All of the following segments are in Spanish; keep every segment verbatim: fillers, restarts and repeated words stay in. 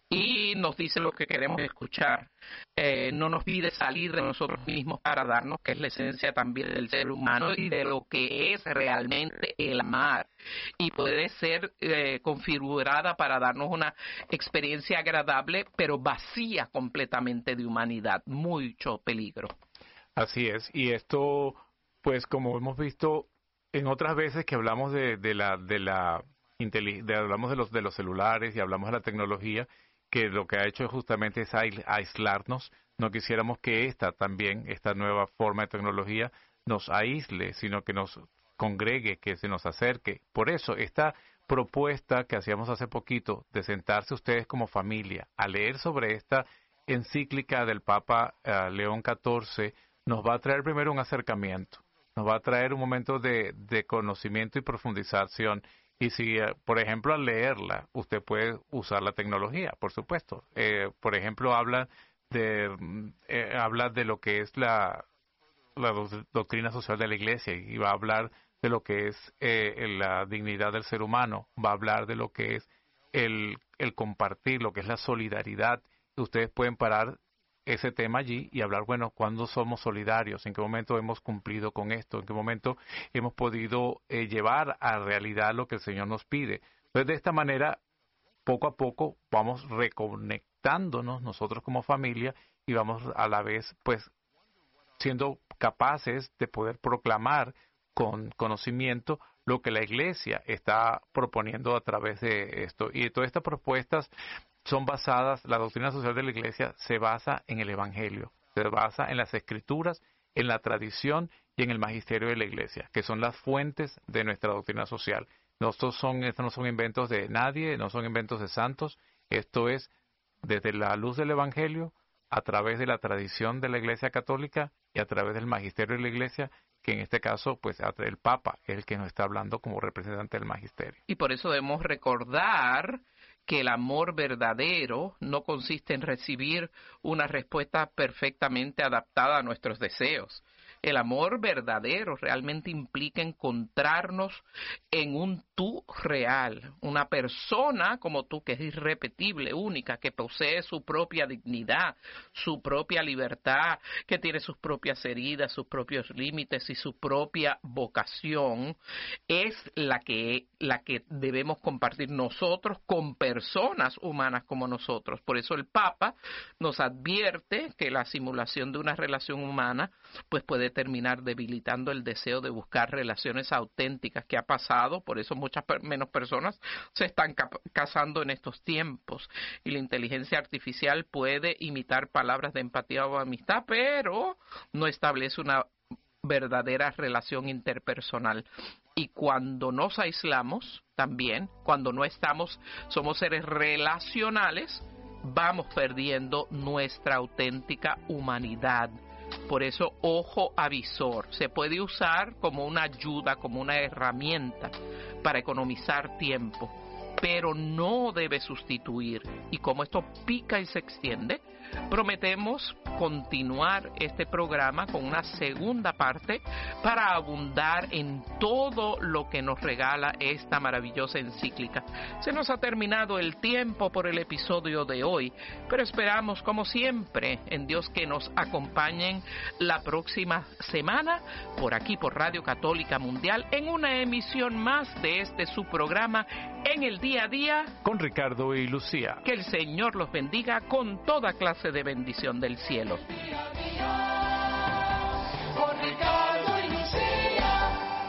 y nos dice lo que queremos escuchar. Eh, no nos pide salir de nosotros mismos para darnos, que es la esencia también del ser humano y de lo que es realmente el amar. Y puede ser eh, configurada para darnos una experiencia agradable, pero vacía completamente de humanidad. Mucho peligro. Así es. Y esto, pues como hemos visto en otras veces que hablamos de, de la... de la de, hablamos de los, de los celulares y hablamos de la tecnología, que lo que ha hecho justamente es aislarnos. No quisiéramos que esta también, esta nueva forma de tecnología, nos aísle, sino que nos congregue, que se nos acerque. Por eso, esta propuesta que hacíamos hace poquito, de sentarse ustedes como familia, a leer sobre esta encíclica del Papa uh, León catorce, nos va a traer primero un acercamiento, nos va a traer un momento de, de conocimiento y profundización. Y si, por ejemplo, al leerla, usted puede usar la tecnología, por supuesto. Eh, por ejemplo, habla de eh, habla de lo que es la, la doctrina social de la Iglesia y va a hablar de lo que es eh, la dignidad del ser humano, va a hablar de lo que es el, el compartir, lo que es la solidaridad. Ustedes pueden parar ese tema allí y hablar, bueno, ¿cuándo somos solidarios? ¿En qué momento hemos cumplido con esto? ¿En qué momento hemos podido eh, llevar a realidad lo que el Señor nos pide? Entonces, de esta manera, poco a poco vamos reconectándonos nosotros como familia y vamos a la vez, pues, siendo capaces de poder proclamar con conocimiento lo que la Iglesia está proponiendo a través de esto. Y todas estas propuestas son basadas, la doctrina social de la Iglesia se basa en el Evangelio, se basa en las Escrituras, en la tradición y en el magisterio de la Iglesia, que son las fuentes de nuestra doctrina social. Estos, son, estos no son inventos de nadie, no son inventos de santos, esto es desde la luz del Evangelio, a través de la tradición de la Iglesia Católica y a través del magisterio de la Iglesia, que en este caso, pues, el Papa es el que nos está hablando como representante del magisterio. Y por eso debemos recordar que el amor verdadero no consiste en recibir una respuesta perfectamente adaptada a nuestros deseos. El amor verdadero realmente implica encontrarnos en un tú real, una persona como tú que es irrepetible, única, que posee su propia dignidad, su propia libertad, que tiene sus propias heridas, sus propios límites y su propia vocación, es la que, la que debemos compartir nosotros con personas humanas como nosotros. Por eso el Papa nos advierte que la simulación de una relación humana pues puede terminar debilitando el deseo de buscar relaciones auténticas que ha pasado. Por eso muchas per- menos personas se están cap- casando en estos tiempos. Y la inteligencia artificial puede imitar palabras de empatía o amistad, pero no establece una verdadera relación interpersonal. Y cuando nos aislamos, también, cuando no estamos, somos seres relacionales, vamos perdiendo nuestra auténtica humanidad. Por eso, ojo avisor, se puede usar como una ayuda, como una herramienta para economizar tiempo, pero no debe sustituir. Y como esto pica y se extiende, prometemos continuar este programa con una segunda parte para abundar en todo lo que nos regala esta maravillosa encíclica. Se nos ha terminado el tiempo por el episodio de hoy, pero esperamos, como siempre, en Dios que nos acompañen la próxima semana por aquí, por Radio Católica Mundial, en una emisión más de este su programa En el Día a Día con Ricardo y Lucía. Que el Señor los bendiga con toda clase de bendición del cielo. Con Ricardo y Lucía.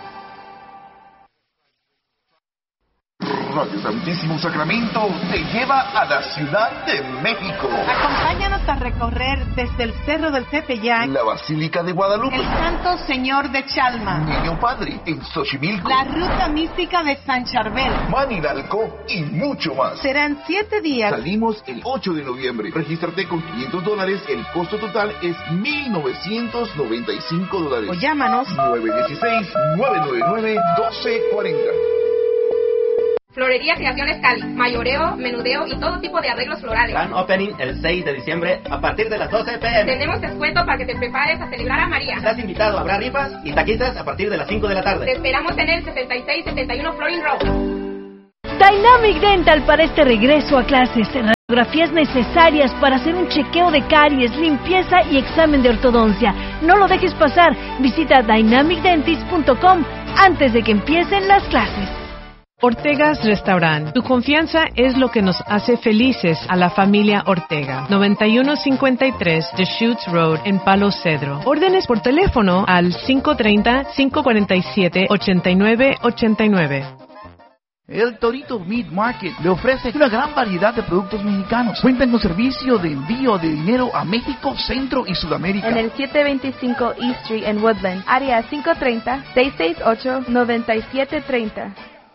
Radio Santísimo Sacramento te lleva a la Ciudad de México. Acompáñanos a recorrer desde el Cerro del Tepeyac, la Basílica de Guadalupe, el Santo Señor de Chalma, Niño Padre en Xochimilco, la Ruta Mística de San Charbel, Manilalco y mucho más. Serán siete días. Salimos el ocho de noviembre. Regístrate con quinientos dólares. El costo total es mil novecientos noventa y cinco dólares. O llámanos nueve uno seis, nueve nueve nueve, uno dos cuatro cero. Florería Creaciones Cali, mayoreo, menudeo y todo tipo de arreglos florales. Gran opening el seis de diciembre a partir de las doce pe eme. Tenemos descuento para que te prepares a celebrar a María. Estás invitado, habrá rifas y taquitas a partir de las cinco de la tarde. Te esperamos en el setenta y seis setenta y uno Florin Road. Dynamic Dental para este regreso a clases. Fotografías necesarias para hacer un chequeo de caries, limpieza y examen de ortodoncia. No lo dejes pasar. Visita dynamic dentist punto com antes de que empiecen las clases. Ortega's Restaurant. Tu confianza es lo que nos hace felices a la familia Ortega. noventa y uno cincuenta y tres Deschutes Road en Palo Cedro. Órdenes por teléfono al cinco tres cero, cinco cuatro siete, ocho nueve ocho nueve. El Torito Meat Market le ofrece una gran variedad de productos mexicanos. Cuentan con servicio de envío de dinero a México, Centro y Sudamérica. En el setecientos veinticinco East Street en Woodland, área cinco tres cero, seis seis ocho, nueve siete tres cero.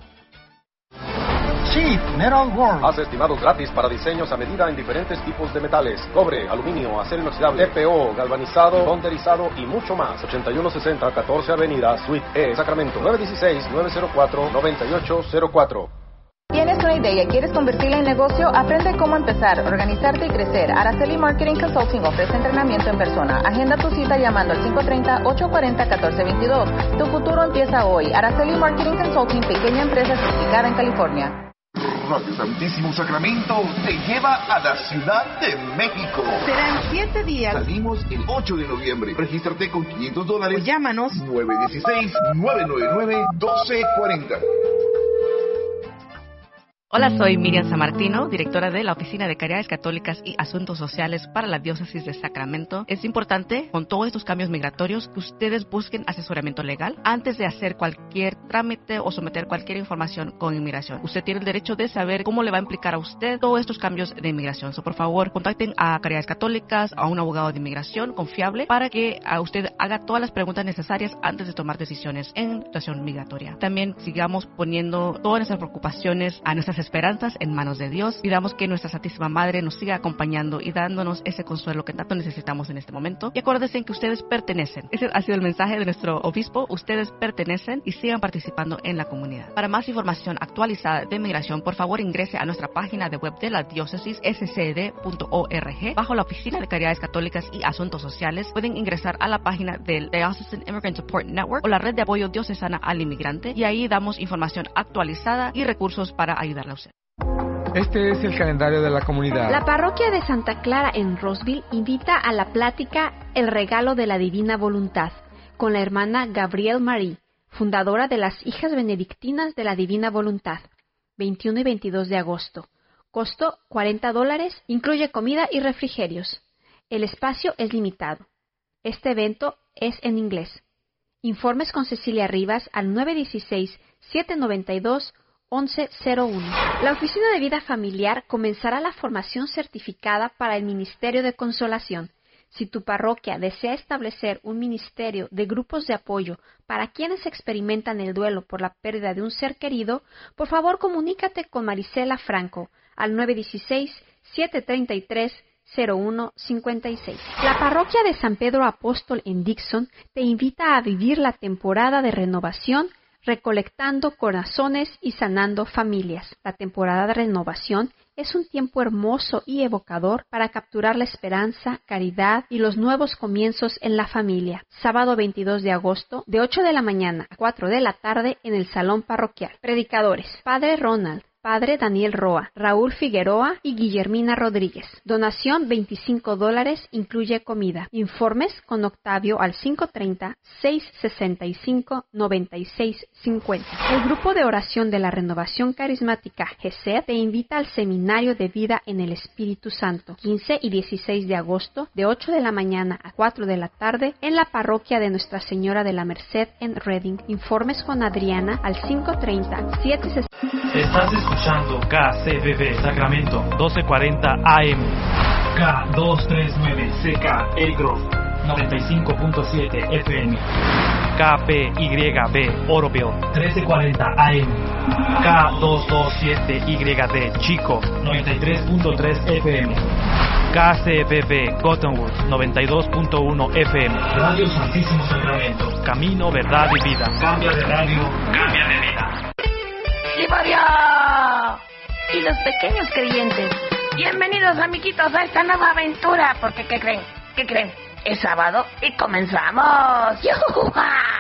Cheap Metal World. Hace estimados gratis para diseños a medida en diferentes tipos de metales: cobre, aluminio, acero inoxidable, T P O, galvanizado, bonderizado y mucho más. ochenta y uno sesenta, catorce Avenida, Suite E, Sacramento. nueve uno seis, nueve cero cuatro, nueve ocho cero cuatro. ¿Tienes una idea y quieres convertirla en negocio? Aprende cómo empezar, organizarte y crecer. Araceli Marketing Consulting ofrece entrenamiento en persona. Agenda tu cita llamando al cinco tres cero, ocho cuatro cero, uno cuatro dos dos. Tu futuro empieza hoy. Araceli Marketing Consulting, pequeña empresa certificada en California. Radio Santísimo Sacramento te lleva a la Ciudad de México. Serán siete días. Salimos el ocho de noviembre. Regístrate con quinientos dólares. O llámanos nueve uno seis, nueve nueve nueve, uno dos cuatro cero. Hola, soy Miriam Sammartino, directora de la Oficina de Caridades Católicas y Asuntos Sociales para la Diócesis de Sacramento. Es importante, con todos estos cambios migratorios, que ustedes busquen asesoramiento legal antes de hacer cualquier trámite o someter cualquier información con inmigración. Usted tiene el derecho de saber cómo le va a implicar a usted todos estos cambios de inmigración. So, por favor, contacten a Caridades Católicas, a un abogado de inmigración confiable, para que a usted haga todas las preguntas necesarias antes de tomar decisiones en situación migratoria. También sigamos poniendo todas nuestras preocupaciones, a nuestras esperanzas en manos de Dios. Pidamos que nuestra Santísima Madre nos siga acompañando y dándonos ese consuelo que tanto necesitamos en este momento. Y acuérdense que ustedes pertenecen. Ese ha sido el mensaje de nuestro obispo. Ustedes pertenecen y sigan participando en la comunidad. Para más información actualizada de migración, por favor ingrese a nuestra página de web de la diócesis, s c d punto org. Bajo la Oficina de Caridades Católicas y Asuntos Sociales, pueden ingresar a la página del Diocesan Immigrant Support Network o la red de apoyo diocesana al inmigrante, y ahí damos información actualizada y recursos para ayudarle a usted. Este es el calendario de la comunidad. La parroquia de Santa Clara en Roseville invita a la plática El Regalo de la Divina Voluntad con la hermana Gabrielle Marie, fundadora de las Hijas Benedictinas de la Divina Voluntad, veintiuno y veintidós de agosto. Costo cuarenta dólares, incluye comida y refrigerios. El espacio es limitado. Este evento es en inglés. Informes con Cecilia Rivas al nueve uno seis, siete nueve dos, once cero uno. La Oficina de Vida Familiar comenzará la formación certificada para el Ministerio de Consolación. Si tu parroquia desea establecer un ministerio de grupos de apoyo para quienes experimentan el duelo por la pérdida de un ser querido, por favor comunícate con Marisela Franco al nueve uno seis, siete tres tres, cero uno cinco seis. La parroquia de San Pedro Apóstol en Dixon te invita a vivir la temporada de renovación, recolectando corazones y sanando familias. La temporada de renovación es un tiempo hermoso y evocador para capturar la esperanza, caridad y los nuevos comienzos en la familia. Sábado veintidós de agosto, de ocho de la mañana a cuatro de la tarde en el Salón Parroquial. Predicadores: Padre Ronald, Padre Daniel Roa, Raúl Figueroa y Guillermina Rodríguez. Donación veinticinco dólares, incluye comida. Informes con Octavio al cinco tres cero, seis seis cinco, nueve seis cinco cero. El Grupo de Oración de la Renovación Carismática G C E te invita al Seminario de Vida en el Espíritu Santo, quince y dieciséis de agosto, de ocho de la mañana a cuatro de la tarde, en la parroquia de Nuestra Señora de la Merced en Redding. Informes con Adriana al cinco tres cero, siete seis cero. Estás escuchando K C B B Sacramento doce cuarenta A M, K doscientos treinta y nueve C K El Grove noventa y cinco punto siete F M, K P Y B Oroville trece cuarenta A M, K doscientos veintisiete Y D Chico noventa y tres punto tres F M, K C B B Cottonwood noventa y dos punto uno F M. Radio Santísimo Sacramento, camino, verdad y vida. Cambia de radio, cambia de vida. ¡Liborio! Y los pequeños creyentes, bienvenidos amiguitos a esta nueva aventura, porque ¿qué creen? ¿Qué creen? Es sábado y comenzamos. ¡Yujuja!